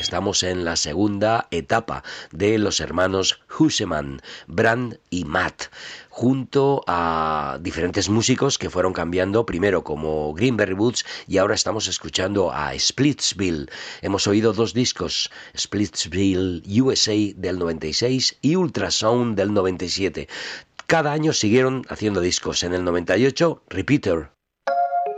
Estamos en la segunda etapa de los hermanos Huseman, Brand y Matt, junto a diferentes músicos que fueron cambiando, primero como Greenberry Woods y ahora estamos escuchando a Splitsville. Hemos oído dos discos, Splitsville USA del 96 y Ultrasound del 97. Cada año siguieron haciendo discos. En el 98, Repeater